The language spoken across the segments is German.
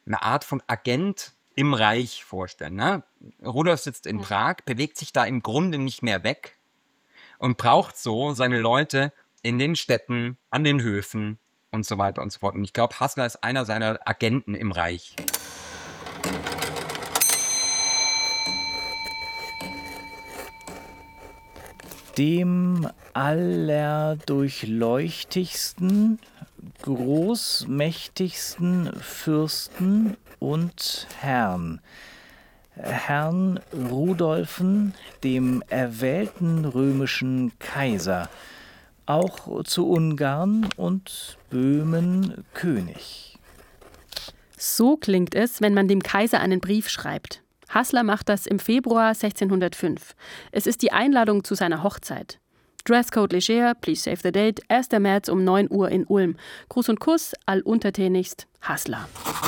eine Art von Agent im Reich vorstellen. Ne? Rudolf sitzt in Prag, bewegt sich da im Grunde nicht mehr weg und braucht so seine Leute in den Städten, an den Höfen und so weiter und so fort. Und ich glaube, Hassler ist einer seiner Agenten im Reich. Dem allerdurchleuchtigsten, großmächtigsten Fürsten und Herrn Rudolfen, dem erwählten römischen Kaiser, auch zu Ungarn und Böhmen König. So klingt es, wenn man dem Kaiser einen Brief schreibt. Hassler macht das im Februar 1605. Es ist die Einladung zu seiner Hochzeit. Dresscode leger, please save the date, 1. März um 9 Uhr in Ulm. Gruß und Kuss, alluntertänigst, Hassler.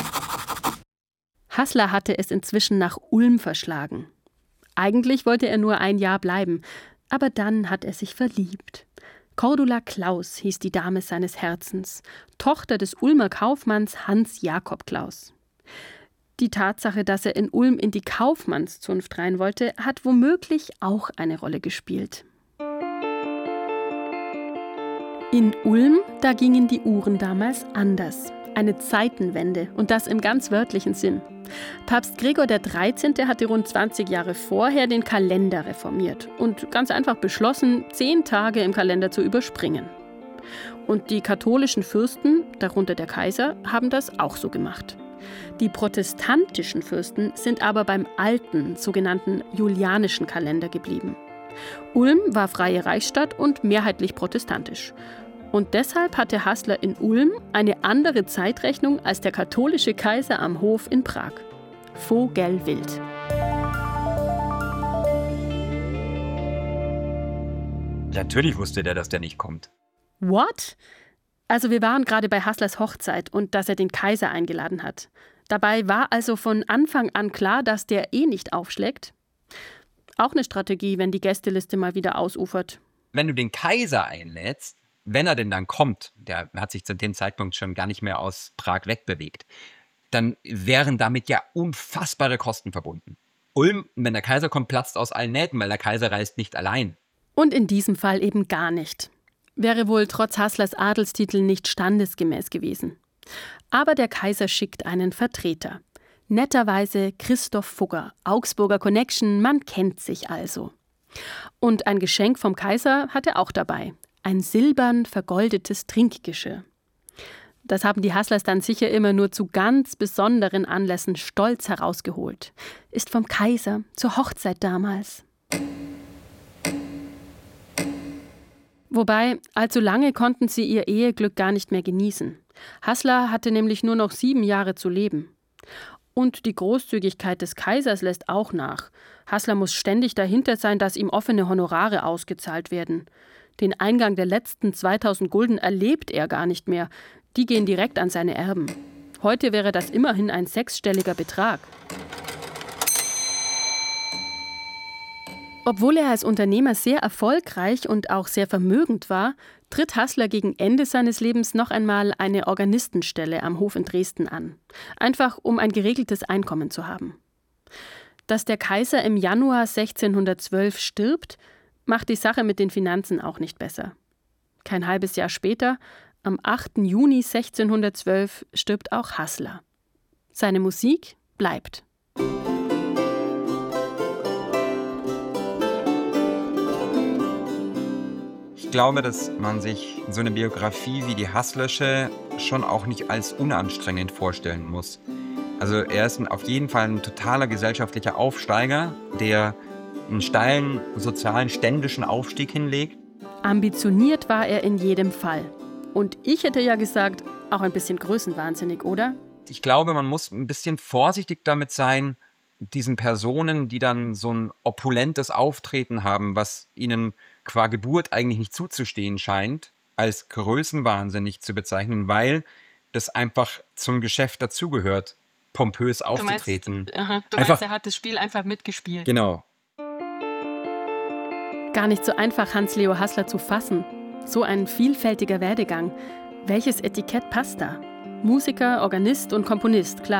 Hassler hatte es inzwischen nach Ulm verschlagen. Eigentlich wollte er nur ein Jahr bleiben, aber dann hat er sich verliebt. Cordula Klaus hieß die Dame seines Herzens, Tochter des Ulmer Kaufmanns Hans Jakob Klaus. Die Tatsache, dass er in Ulm in die Kaufmannszunft rein wollte, hat womöglich auch eine Rolle gespielt. In Ulm, da gingen die Uhren damals anders. Eine Zeitenwende und das im ganz wörtlichen Sinn. Papst Gregor XIII. Hatte rund 20 Jahre vorher den Kalender reformiert und ganz einfach beschlossen, 10 Tage im Kalender zu überspringen. Und die katholischen Fürsten, darunter der Kaiser, haben das auch so gemacht. Die protestantischen Fürsten sind aber beim alten, sogenannten julianischen Kalender geblieben. Ulm war freie Reichsstadt und mehrheitlich protestantisch. Und deshalb hatte Hassler in Ulm eine andere Zeitrechnung als der katholische Kaiser am Hof in Prag. Vogelwild. Natürlich wusste der, dass der nicht kommt. What? Also wir waren gerade bei Hasslers Hochzeit und dass er den Kaiser eingeladen hat. Dabei war also von Anfang an klar, dass der nicht aufschlägt. Auch eine Strategie, wenn die Gästeliste mal wieder ausufert. Wenn du den Kaiser einlädst, wenn er denn dann kommt, der hat sich zu dem Zeitpunkt schon gar nicht mehr aus Prag wegbewegt, dann wären damit ja unfassbare Kosten verbunden. Ulm, wenn der Kaiser kommt, platzt aus allen Nähten, weil der Kaiser reist nicht allein. Und in diesem Fall eben gar nicht. Wäre wohl trotz Hasslers Adelstitel nicht standesgemäß gewesen. Aber der Kaiser schickt einen Vertreter. Netterweise Christoph Fugger, Augsburger Connection, man kennt sich also. Und ein Geschenk vom Kaiser hat er auch dabei. Ein silbern vergoldetes Trinkgeschirr. Das haben die Hasslers dann sicher immer nur zu ganz besonderen Anlässen stolz herausgeholt. Ist vom Kaiser zur Hochzeit damals. Wobei, allzu lange konnten sie ihr Eheglück gar nicht mehr genießen. Hassler hatte nämlich nur noch 7 Jahre zu leben. Und die Großzügigkeit des Kaisers lässt auch nach. Hassler muss ständig dahinter sein, dass ihm offene Honorare ausgezahlt werden. Den Eingang der letzten 2000 Gulden erlebt er gar nicht mehr. Die gehen direkt an seine Erben. Heute wäre das immerhin ein 6-stelliger Betrag. Obwohl er als Unternehmer sehr erfolgreich und auch sehr vermögend war, tritt Hassler gegen Ende seines Lebens noch einmal eine Organistenstelle am Hof in Dresden an. Einfach, um ein geregeltes Einkommen zu haben. Dass der Kaiser im Januar 1612 stirbt, macht die Sache mit den Finanzen auch nicht besser. Kein halbes Jahr später, am 8. Juni 1612, stirbt auch Hassler. Seine Musik bleibt. Ich glaube, dass man sich so eine Biografie wie die Hasslersche schon auch nicht als unanstrengend vorstellen muss. Also er ist auf jeden Fall ein totaler gesellschaftlicher Aufsteiger, der einen steilen sozialen, ständischen Aufstieg hinlegt. Ambitioniert war er in jedem Fall. Und ich hätte ja gesagt, auch ein bisschen größenwahnsinnig, oder? Ich glaube, man muss ein bisschen vorsichtig damit sein, diesen Personen, die dann so ein opulentes Auftreten haben, was ihnen qua Geburt eigentlich nicht zuzustehen scheint, als größenwahnsinnig zu bezeichnen, weil das einfach zum Geschäft dazugehört, pompös aufzutreten. Du meinst, er hat das Spiel einfach mitgespielt. Genau. Gar nicht so einfach, Hans-Leo Hassler zu fassen. So ein vielfältiger Werdegang. Welches Etikett passt da? Musiker, Organist und Komponist, klar.